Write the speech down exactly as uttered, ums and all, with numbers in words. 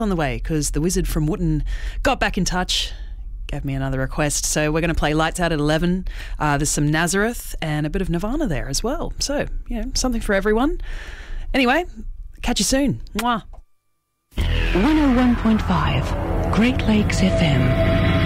on the way because the wizard from Wootton got back in touch, gave me another request. So we're going to play Lights Out at eleven. Uh, there's some Nazareth and a bit of Nirvana there as well. So, you know, something for everyone. Anyway, catch you soon. Mwah. one oh one point five Great Lakes F M.